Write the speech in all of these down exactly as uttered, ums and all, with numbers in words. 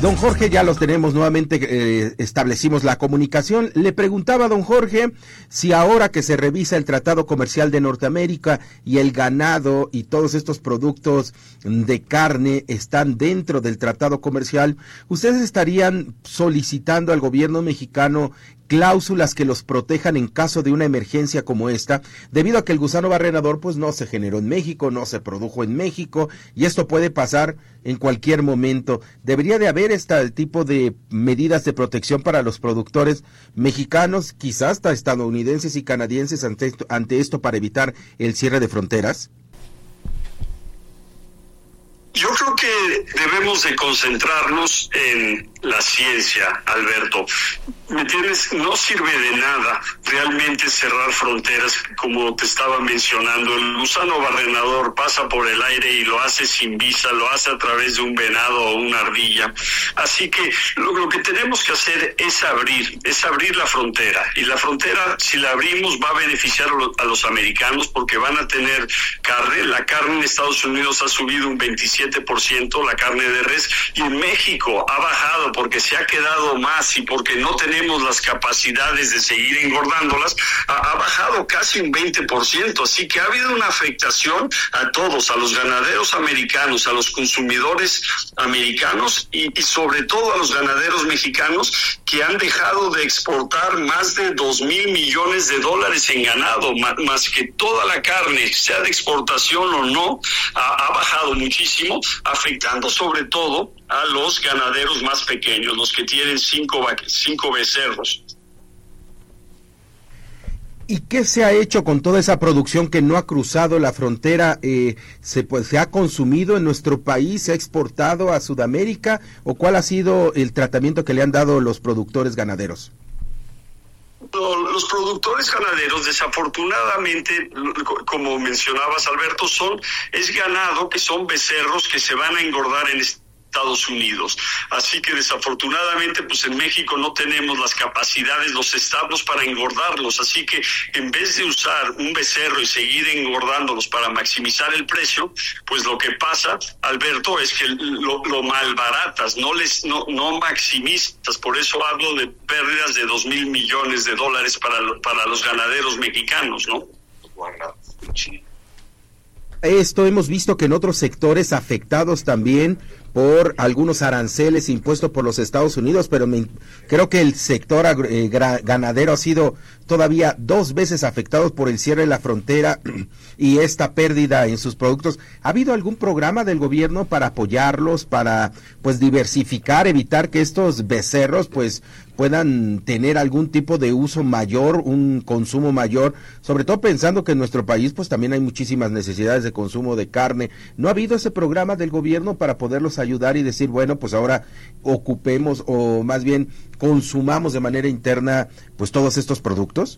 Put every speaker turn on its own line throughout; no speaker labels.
Don Jorge, ya los tenemos nuevamente, eh, establecimos la comunicación. Le preguntaba a don Jorge si ahora que se revisa el Tratado Comercial de Norteamérica y el ganado y todos estos productos de carne están dentro del Tratado Comercial, ¿ustedes estarían solicitando al gobierno mexicano cláusulas que los protejan en caso de una emergencia como esta, debido a que el gusano barrenador pues no se generó en México, no se produjo en México, y esto puede pasar en cualquier momento? ¿Debería de haber este tipo de medidas de protección para los productores mexicanos, quizás hasta estadounidenses y canadienses ante esto, ante esto para evitar el cierre de fronteras?
Yo creo que debemos de concentrarnos en la ciencia, Alberto. ¿Me entiendes? No sirve de nada realmente cerrar fronteras, como te estaba mencionando. El gusano barrenador pasa por el aire y lo hace sin visa, lo hace a través de un venado o una ardilla. Así que lo, lo que tenemos que hacer es abrir, es abrir la frontera. Y la frontera, si la abrimos, va a beneficiar a los americanos porque van a tener carne. La carne en Estados Unidos ha subido un veintisiete por ciento, la carne de res, y en México ha bajado porque se ha quedado más y porque no tenemos las capacidades de seguir engordándolas, ha, ha bajado casi un veinte por ciento, así que ha habido una afectación a todos, a los ganaderos americanos, a los consumidores americanos y, y sobre todo a los ganaderos mexicanos que han dejado de exportar más de dos mil millones de dólares en ganado, más, más que toda la carne, sea de exportación o no, ha, ha bajado muchísimo, afectando sobre todo a los ganaderos más pequeños, los que tienen cinco, cinco becerros.
¿Y qué se ha hecho con toda esa producción que no ha cruzado la frontera? Eh, ¿se, pues, ¿Se ha consumido en nuestro país? ¿Se ha exportado a Sudamérica? ¿O cuál ha sido el tratamiento que le han dado los productores ganaderos?
Los productores ganaderos, desafortunadamente, como mencionabas, Alberto, son es ganado que son becerros que se van a engordar en Estados Unidos. Así que desafortunadamente, pues en México no tenemos las capacidades, los establos para engordarlos. Así que en vez de usar un becerro y seguir engordándolos para maximizar el precio, pues lo que pasa, Alberto, es que lo, lo malbaratas, no les no, no maximizas. Por eso hablo de pérdidas de dos mil millones de dólares para, para los ganaderos mexicanos, ¿no?
Esto hemos visto que en otros sectores afectados también por algunos aranceles impuestos por los Estados Unidos, pero me, creo que el sector agro, eh, gra, ganadero ha sido todavía dos veces afectado por el cierre de la frontera y esta pérdida en sus productos. ¿Ha habido algún programa del gobierno para apoyarlos, para pues diversificar, evitar que estos becerros pues puedan tener algún tipo de uso mayor, un consumo mayor, sobre todo pensando que en nuestro país pues también hay muchísimas necesidades de consumo de carne? ¿No ha habido ese programa del gobierno para poderlos ayudar y decir, bueno, pues ahora ocupemos o más bien consumamos de manera interna pues todos estos productos?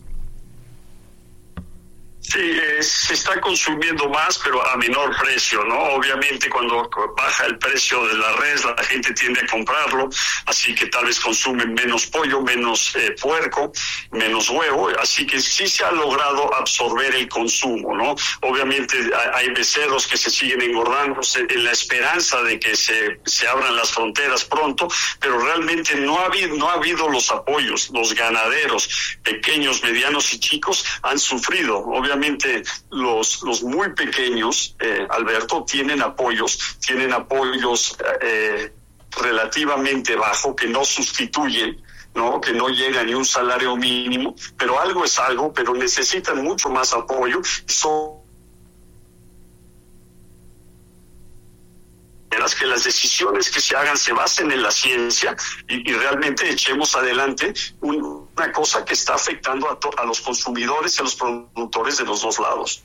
Sí, eh, se está consumiendo más, pero a menor precio, ¿no? Obviamente cuando baja el precio de la res, la gente tiende a comprarlo, así que tal vez consumen menos pollo, menos eh, puerco, menos huevo, así que sí se ha logrado absorber el consumo, ¿no? Obviamente hay becerros que se siguen engordando en la esperanza de que se, se abran las fronteras pronto, pero realmente no ha habido, no ha habido los apoyos. Los ganaderos pequeños, medianos y chicos han sufrido, obviamente. Los, los muy pequeños, eh, Alberto, tienen apoyos, tienen apoyos eh, relativamente bajo que no sustituyen, ¿no? Que no llega ni un salario mínimo, pero algo es algo, pero necesitan mucho más apoyo. Son que las decisiones que se hagan se basen en la ciencia y, y realmente echemos adelante un, una cosa que está afectando a, to, a los consumidores y a los productores de los dos lados.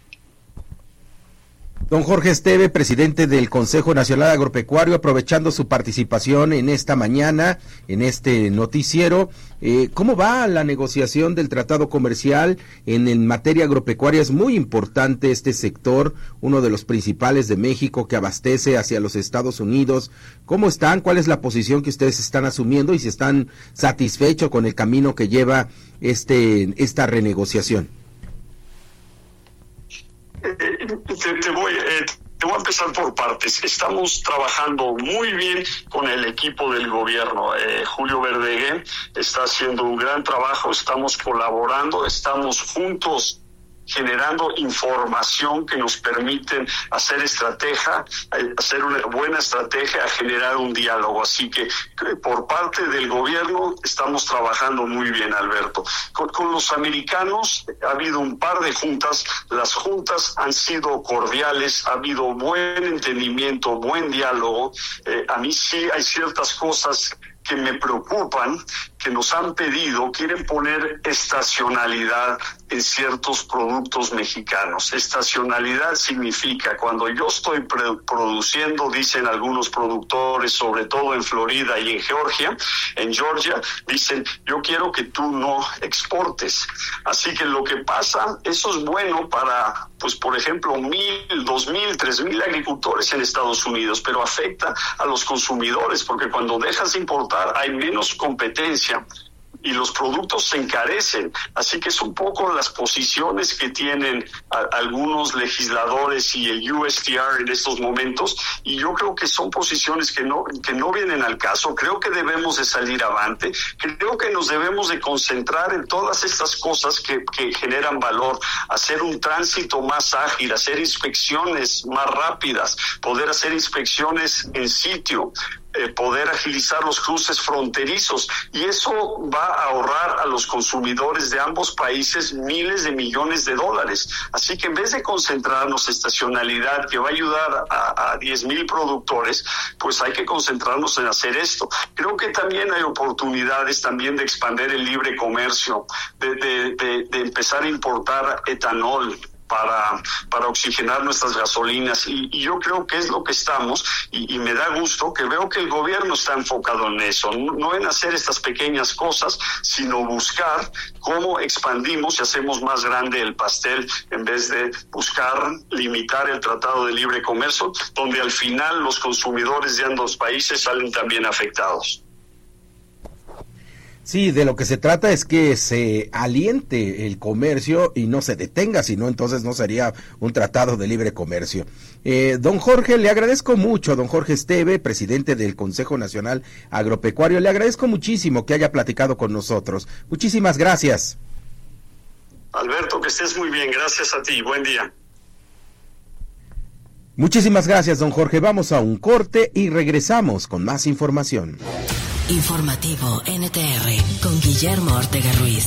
Don Jorge Esteve, presidente del Consejo Nacional Agropecuario, aprovechando su participación en esta mañana, en este noticiero, eh, ¿cómo va la negociación del tratado comercial en, en materia agropecuaria? Es muy importante este sector, uno de los principales de México que abastece hacia los Estados Unidos. ¿Cómo están? ¿Cuál es la posición que ustedes están asumiendo y si están satisfechos con el camino que lleva este esta renegociación?
Eh, te, te voy eh, te voy voy a empezar por partes. Estamos trabajando muy bien con el equipo del gobierno. Eh, Julio Verdeguer está haciendo un gran trabajo, estamos colaborando, estamos juntos generando información que nos permiten hacer estrategia, hacer una buena estrategia, generar un diálogo. Así que por parte del gobierno estamos trabajando muy bien, Alberto. Con, con los americanos ha habido un par de juntas, las juntas han sido cordiales, ha habido buen entendimiento, buen diálogo. Eh, a mí sí hay ciertas cosas que me preocupan, que nos han pedido, quieren poner estacionalidad en ciertos productos mexicanos. Estacionalidad significa cuando yo estoy pre- produciendo, dicen algunos productores, sobre todo en Florida y en Georgia, en Georgia, dicen, yo quiero que tú no exportes. Así que lo que pasa, eso es bueno para, pues por ejemplo, mil, dos mil, tres mil agricultores en Estados Unidos, pero afecta a los consumidores, porque cuando dejas de importar hay menos competencia y los productos se encarecen. Así que es un poco las posiciones que tienen a, algunos legisladores y el U S T R en estos momentos, y yo creo que son posiciones que no que no vienen al caso. Creo que debemos de salir avante, creo que nos debemos de concentrar en todas estas cosas que, que generan valor, hacer un tránsito más ágil, hacer inspecciones más rápidas, poder hacer inspecciones en sitio, Eh, poder agilizar los cruces fronterizos, y eso va a ahorrar a los consumidores de ambos países miles de millones de dólares. Así que en vez de concentrarnos en estacionalidad que va a ayudar a, a diez mil productores, pues hay que concentrarnos en hacer esto. Creo que también hay oportunidades también de expandir el libre comercio, de, de, de, de empezar a importar etanol para para oxigenar nuestras gasolinas, y, y yo creo que es lo que estamos, y, y me da gusto que veo que el gobierno está enfocado en eso, no, no en hacer estas pequeñas cosas, sino buscar cómo expandimos y hacemos más grande el pastel, en vez de buscar limitar el Tratado de Libre Comercio, donde al final los consumidores de ambos países salen también afectados.
Sí, de lo que se trata es que se aliente el comercio y no se detenga, sino entonces no sería un tratado de libre comercio. Eh, don Jorge, le agradezco mucho, don Jorge Esteve, presidente del Consejo Nacional Agropecuario, le agradezco muchísimo que haya platicado con nosotros. Muchísimas gracias.
Alberto, que estés muy bien, gracias a ti, buen día.
Muchísimas gracias, don Jorge. Vamos a un corte y regresamos con más información.
Informativo N T R con Guillermo Ortega Ruiz.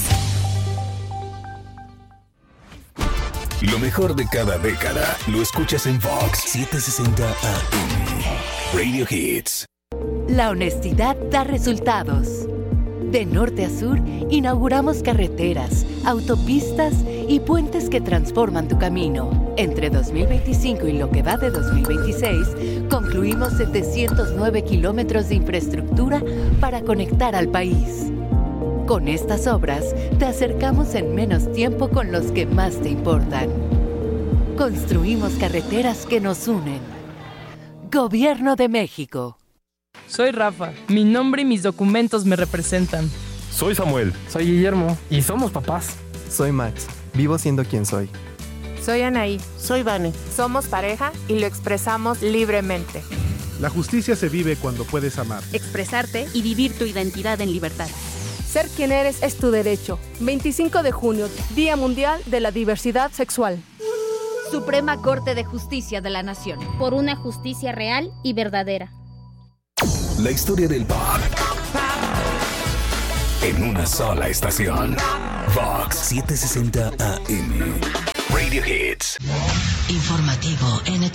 Lo mejor de cada década lo escuchas en Vox setecientos sesenta A M. Radio Hits.
La honestidad da resultados. De norte a sur, inauguramos carreteras, autopistas y puentes que transforman tu camino. Entre dos mil veinticinco y lo que va de dos mil veintiséis, concluimos setecientos nueve kilómetros de infraestructura para conectar al país. Con estas obras, te acercamos en menos tiempo con los que más te importan. Construimos carreteras que nos unen. Gobierno de México.
Soy Rafa, mi nombre y mis documentos me representan.
Soy Samuel.
Soy Guillermo y somos papás.
Soy Max, vivo siendo quien soy.
Soy Anaí.
Soy Vane.
Somos pareja y lo expresamos libremente.
La justicia se vive cuando puedes amar,
expresarte y vivir tu identidad en libertad.
Ser quien eres es tu derecho. veinticinco de junio, Día Mundial de la Diversidad Sexual.
Suprema Corte de Justicia de la Nación.
Por una justicia real y verdadera.
La historia del pop en una sola estación. Vox setecientos sesenta A M. Radio Hits.
Informativo N T R.